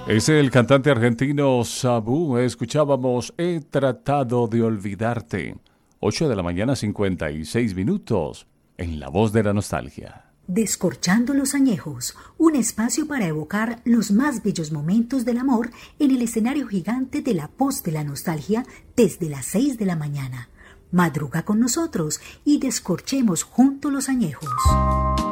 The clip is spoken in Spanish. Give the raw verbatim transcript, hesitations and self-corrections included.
Es el cantante argentino Sabú. Escuchábamos He tratado de olvidarte. ocho de la mañana, cincuenta y seis minutos. En La Voz de la Nostalgia. Descorchando los añejos, un espacio para evocar los más bellos momentos del amor en el escenario gigante de La Voz de la Nostalgia desde las seis de la mañana. Madruga con nosotros y descorchemos juntos los añejos.